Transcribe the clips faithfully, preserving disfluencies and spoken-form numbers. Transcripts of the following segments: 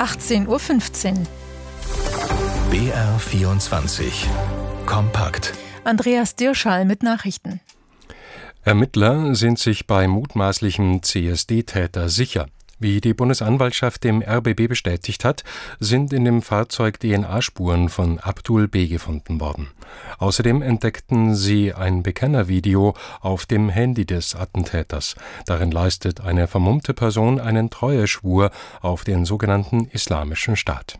achtzehn Uhr fünfzehn. B R vierundzwanzig. Kompakt. Andreas Dirschall mit Nachrichten. Ermittler sind sich bei mutmaßlichem C S D-Täter sicher. Wie die Bundesanwaltschaft dem R B B bestätigt hat, sind in dem Fahrzeug D N A-Spuren von Abdul B. gefunden worden. Außerdem entdeckten sie ein Bekennervideo auf dem Handy des Attentäters. Darin leistet eine vermummte Person einen Treueschwur auf den sogenannten Islamischen Staat.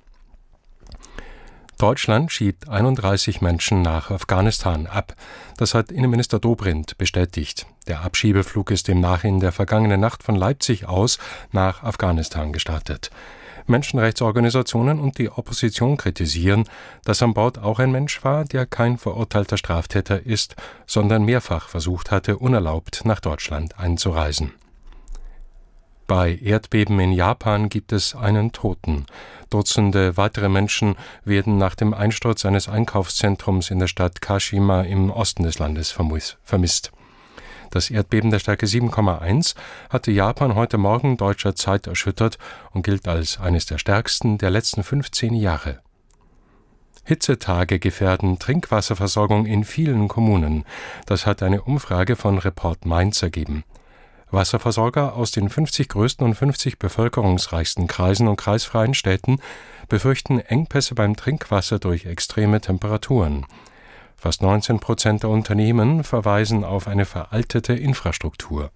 Deutschland schiebt einunddreißig Menschen nach Afghanistan ab. Das hat Innenminister Dobrindt bestätigt. Der Abschiebeflug ist demnach in der vergangenen Nacht von Leipzig aus nach Afghanistan gestartet. Menschenrechtsorganisationen und die Opposition kritisieren, dass an Bord auch ein Mensch war, der kein verurteilter Straftäter ist, sondern mehrfach versucht hatte, unerlaubt nach Deutschland einzureisen. Bei Erdbeben in Japan gibt es einen Toten. Dutzende weitere Menschen werden nach dem Einsturz eines Einkaufszentrums in der Stadt Kashima im Osten des Landes vermisst. Das Erdbeben der Stärke sieben Komma eins hatte Japan heute Morgen deutscher Zeit erschüttert und gilt als eines der stärksten der letzten fünfzehn Jahre. Hitzetage gefährden Trinkwasserversorgung in vielen Kommunen. Das hat eine Umfrage von Report Mainz ergeben. Wasserversorger aus den fünfzig größten und fünfzig bevölkerungsreichsten Kreisen und kreisfreien Städten befürchten Engpässe beim Trinkwasser durch extreme Temperaturen. Fast neunzehn Prozent der Unternehmen verweisen auf eine veraltete Infrastruktur.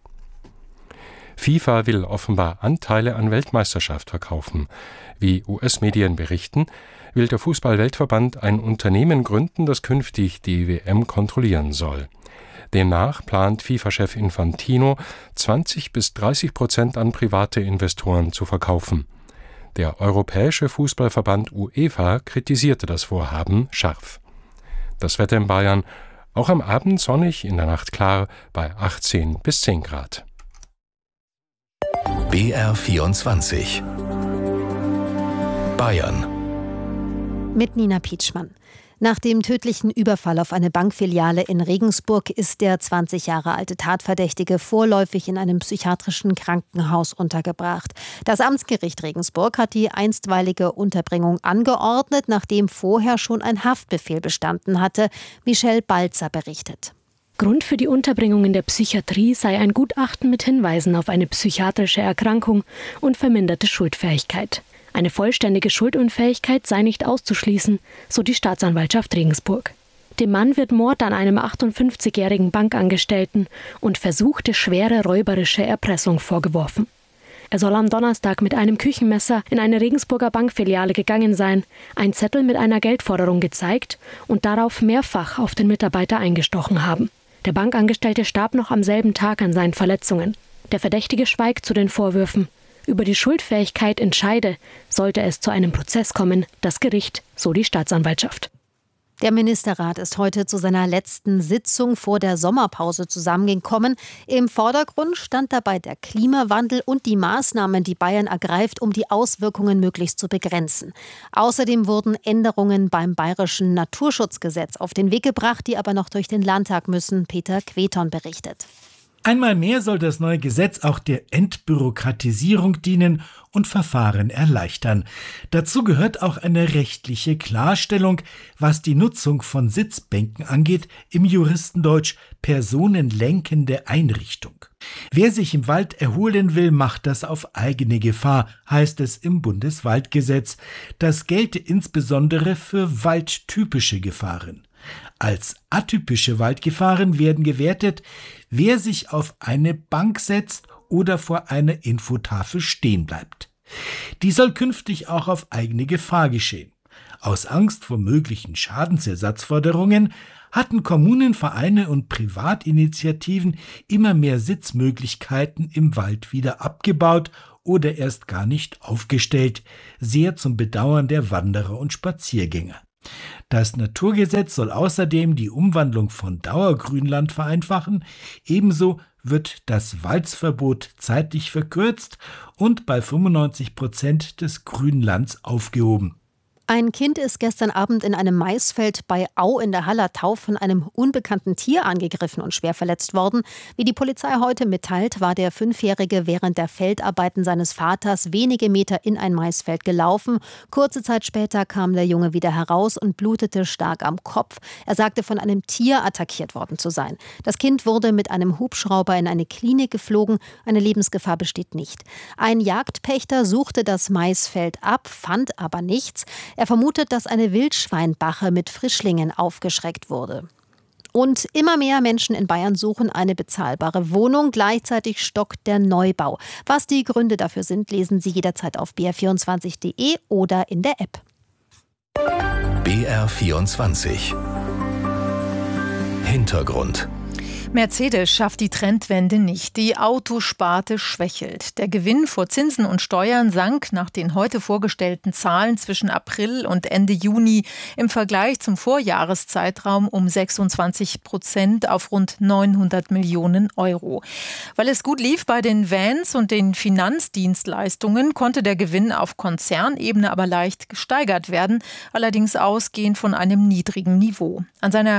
FIFA will offenbar Anteile an Weltmeisterschaft verkaufen. Wie U S-Medien berichten, will der Fußball-Weltverband ein Unternehmen gründen, das künftig die W M kontrollieren soll. Demnach plant FIFA-Chef Infantino, zwanzig bis dreißig Prozent an private Investoren zu verkaufen. Der Europäische Fußballverband UEFA kritisierte das Vorhaben scharf. Das Wetter in Bayern, auch am Abend sonnig, in der Nacht klar, bei achtzehn bis zehn Grad. B R vierundzwanzig. Bayern. Mit Nina Pietschmann. Nach dem tödlichen Überfall auf eine Bankfiliale in Regensburg ist der zwanzig Jahre alte Tatverdächtige vorläufig in einem psychiatrischen Krankenhaus untergebracht. Das Amtsgericht Regensburg hat die einstweilige Unterbringung angeordnet, nachdem vorher schon ein Haftbefehl bestanden hatte. Michelle Balzer berichtet. Grund für die Unterbringung in der Psychiatrie sei ein Gutachten mit Hinweisen auf eine psychiatrische Erkrankung und verminderte Schuldfähigkeit. Eine vollständige Schuldunfähigkeit sei nicht auszuschließen, so die Staatsanwaltschaft Regensburg. Dem Mann wird Mord an einem achtundfünfzigjährigen Bankangestellten und versuchte schwere räuberische Erpressung vorgeworfen. Er soll am Donnerstag mit einem Küchenmesser in eine Regensburger Bankfiliale gegangen sein, ein Zettel mit einer Geldforderung gezeigt und darauf mehrfach auf den Mitarbeiter eingestochen haben. Der Bankangestellte starb noch am selben Tag an seinen Verletzungen. Der Verdächtige schweigt zu den Vorwürfen. Über die Schuldfähigkeit entscheide, sollte es zu einem Prozess kommen, das Gericht, so die Staatsanwaltschaft. Der Ministerrat ist heute zu seiner letzten Sitzung vor der Sommerpause zusammengekommen. Im Vordergrund stand dabei der Klimawandel und die Maßnahmen, die Bayern ergreift, um die Auswirkungen möglichst zu begrenzen. Außerdem wurden Änderungen beim bayerischen Naturschutzgesetz auf den Weg gebracht, die aber noch durch den Landtag müssen. Peter Queton berichtet. Einmal mehr soll das neue Gesetz auch der Entbürokratisierung dienen und Verfahren erleichtern. Dazu gehört auch eine rechtliche Klarstellung, was die Nutzung von Sitzbänken angeht, im Juristendeutsch personenlenkende Einrichtung. Wer sich im Wald erholen will, macht das auf eigene Gefahr, heißt es im Bundeswaldgesetz. Das gelte insbesondere für waldtypische Gefahren. Als atypische Waldgefahren werden gewertet, wer sich auf eine Bank setzt oder vor einer Infotafel stehen bleibt. Die soll künftig auch auf eigene Gefahr geschehen. Aus Angst vor möglichen Schadensersatzforderungen hatten Kommunen, Vereine und Privatinitiativen immer mehr Sitzmöglichkeiten im Wald wieder abgebaut oder erst gar nicht aufgestellt, sehr zum Bedauern der Wanderer und Spaziergänger. Das Naturgesetz soll außerdem die Umwandlung von Dauergrünland vereinfachen. Ebenso wird das Walzverbot zeitlich verkürzt und bei fünfundneunzig Prozent des Grünlands aufgehoben. Ein Kind ist gestern Abend in einem Maisfeld bei Au in der Hallertau von einem unbekannten Tier angegriffen und schwer verletzt worden. Wie die Polizei heute mitteilt, war der Fünfjährige während der Feldarbeiten seines Vaters wenige Meter in ein Maisfeld gelaufen. Kurze Zeit später kam der Junge wieder heraus und blutete stark am Kopf. Er sagte, von einem Tier attackiert worden zu sein. Das Kind wurde mit einem Hubschrauber in eine Klinik geflogen. Eine Lebensgefahr besteht nicht. Ein Jagdpächter suchte das Maisfeld ab, fand aber nichts. Er vermutet, dass eine Wildschweinbache mit Frischlingen aufgeschreckt wurde. Und immer mehr Menschen in Bayern suchen eine bezahlbare Wohnung. Gleichzeitig stockt der Neubau. Was die Gründe dafür sind, lesen Sie jederzeit auf b r vierundzwanzig punkt d e oder in der App. B R vierundzwanzig Hintergrund. Mercedes schafft die Trendwende nicht. Die Autosparte schwächelt. Der Gewinn vor Zinsen und Steuern sank nach den heute vorgestellten Zahlen zwischen April und Ende Juni im Vergleich zum Vorjahreszeitraum um sechsundzwanzig Prozent auf rund neunhundert Millionen Euro. Weil es gut lief bei den Vans und den Finanzdienstleistungen, konnte der Gewinn auf Konzernebene aber leicht gesteigert werden, allerdings ausgehend von einem niedrigen Niveau. An seiner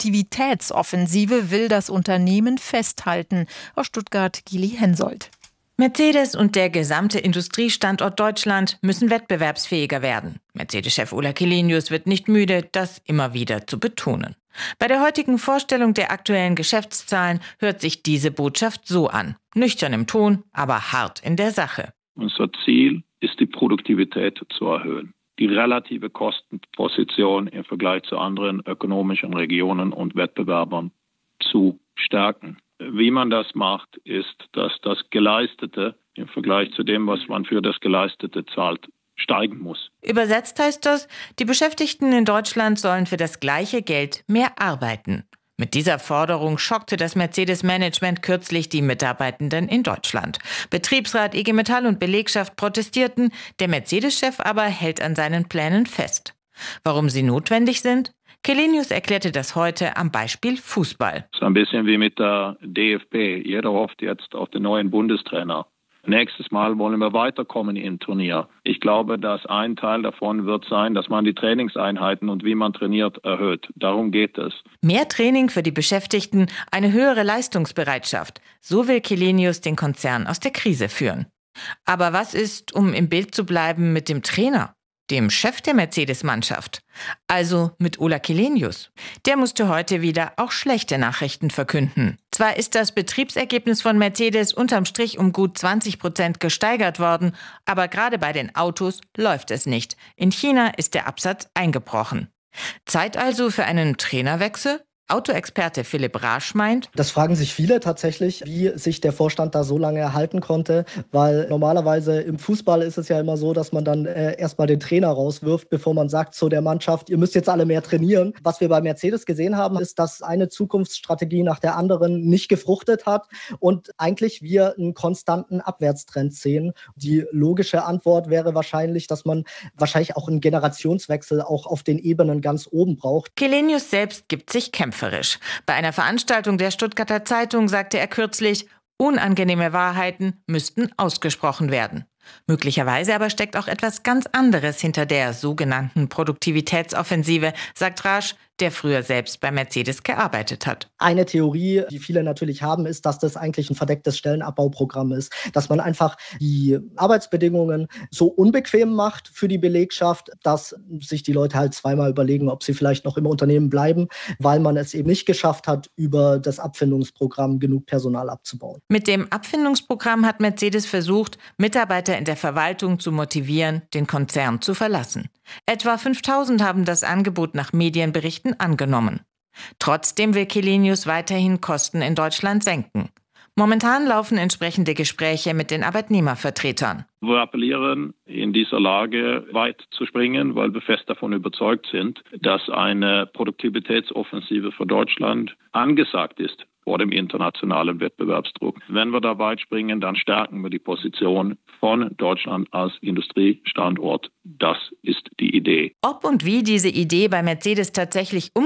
Produktivitätsoffensive will das Unternehmen festhalten. Aus Stuttgart Gili Hensoldt. Mercedes und der gesamte Industriestandort Deutschland müssen wettbewerbsfähiger werden. Mercedes-Chef Ola Källenius wird nicht müde, das immer wieder zu betonen. Bei der heutigen Vorstellung der aktuellen Geschäftszahlen hört sich diese Botschaft so an. Nüchtern im Ton, aber hart in der Sache. Unser Ziel ist, die Produktivität zu erhöhen. Die relative Kostenposition im Vergleich zu anderen ökonomischen Regionen und Wettbewerbern zu stärken. Wie man das macht, ist, dass das Geleistete im Vergleich zu dem, was man für das Geleistete zahlt, steigen muss. Übersetzt heißt das, die Beschäftigten in Deutschland sollen für das gleiche Geld mehr arbeiten. Mit dieser Forderung schockte das Mercedes-Management kürzlich die Mitarbeitenden in Deutschland. Betriebsrat, I G Metall und Belegschaft protestierten, der Mercedes-Chef aber hält an seinen Plänen fest. Warum sie notwendig sind? Källenius erklärte das heute am Beispiel Fußball. So ein bisschen wie mit der D F B. Jeder hofft jetzt auf den neuen Bundestrainer. Nächstes Mal wollen wir weiterkommen im Turnier. Ich glaube, dass ein Teil davon wird sein, dass man die Trainingseinheiten und wie man trainiert erhöht. Darum geht es. Mehr Training für die Beschäftigten, eine höhere Leistungsbereitschaft. So will Källenius den Konzern aus der Krise führen. Aber was ist, um im Bild zu bleiben, mit dem Trainer? Dem Chef der Mercedes-Mannschaft, also mit Ola Källenius. Der musste heute wieder auch schlechte Nachrichten verkünden. Zwar ist das Betriebsergebnis von Mercedes unterm Strich um gut zwanzig Prozent gesteigert worden, aber gerade bei den Autos läuft es nicht. In China ist der Absatz eingebrochen. Zeit also für einen Trainerwechsel? Autoexperte Philipp Rasch meint: Das fragen sich viele tatsächlich, wie sich der Vorstand da so lange erhalten konnte, weil normalerweise im Fußball ist es ja immer so, dass man dann äh, erstmal den Trainer rauswirft, bevor man sagt zu der Mannschaft, ihr müsst jetzt alle mehr trainieren. Was wir bei Mercedes gesehen haben, ist, dass eine Zukunftsstrategie nach der anderen nicht gefruchtet hat und eigentlich wir einen konstanten Abwärtstrend sehen. Die logische Antwort wäre wahrscheinlich, dass man wahrscheinlich auch einen Generationswechsel auch auf den Ebenen ganz oben braucht. Källenius selbst gibt sich kämpferisch. Bei einer Veranstaltung der Stuttgarter Zeitung sagte er kürzlich, unangenehme Wahrheiten müssten ausgesprochen werden. Möglicherweise aber steckt auch etwas ganz anderes hinter der sogenannten Produktivitätsoffensive, sagt Rasch, der früher selbst bei Mercedes gearbeitet hat. Eine Theorie, die viele natürlich haben, ist, dass das eigentlich ein verdecktes Stellenabbauprogramm ist. Dass man einfach die Arbeitsbedingungen so unbequem macht für die Belegschaft, dass sich die Leute halt zweimal überlegen, ob sie vielleicht noch im Unternehmen bleiben, weil man es eben nicht geschafft hat, über das Abfindungsprogramm genug Personal abzubauen. Mit dem Abfindungsprogramm hat Mercedes versucht, Mitarbeiter in der Verwaltung zu motivieren, den Konzern zu verlassen. Etwa fünftausend haben das Angebot nach Medienberichten angenommen. Trotzdem will Källenius weiterhin Kosten in Deutschland senken. Momentan laufen entsprechende Gespräche mit den Arbeitnehmervertretern. Wir appellieren, in dieser Lage weit zu springen, weil wir fest davon überzeugt sind, dass eine Produktivitätsoffensive für Deutschland angesagt ist vor dem internationalen Wettbewerbsdruck. Wenn wir da weit springen, dann stärken wir die Position von Deutschland als Industriestandort. Das ist die Idee. Ob und wie diese Idee bei Mercedes tatsächlich umgesetzt